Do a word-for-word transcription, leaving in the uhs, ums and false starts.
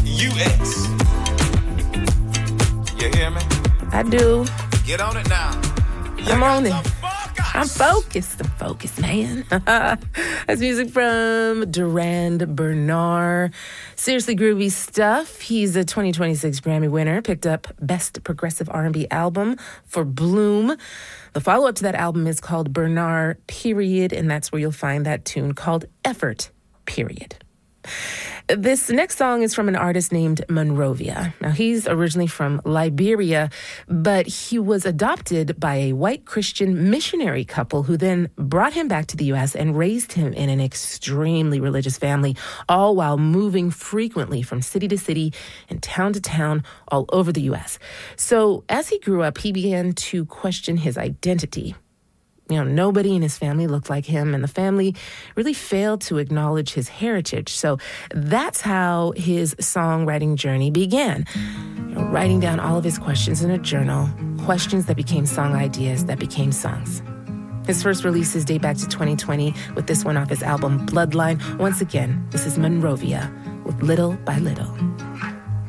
U S. You hear me? I do. Get on it now. You I'm on it. focus. I'm focused. I'm focused, man. That's music from Durand Bernarr. Seriously groovy stuff. He's a twenty twenty-six Grammy winner. Picked up Best Progressive R and B Album for Bloom. The follow-up to that album is called Bernarr, Period, and that's where you'll find that tune called Effort, Period. This next song is from an artist named Monrovia. Now, he's originally from Liberia, but he was adopted by a white Christian missionary couple who then brought him back to the U S and raised him in an extremely religious family, all while moving frequently from city to city and town to town all over the U S. So as he grew up, he began to question his identity. You know, nobody in his family looked like him, and the family really failed to acknowledge his heritage. So that's how his songwriting journey began. You know, writing down all of his questions in a journal, questions that became song ideas that became songs. His first releases date back to twenty twenty with this one off his album Bloodline. Once again, this is Monrovia with Little by Little.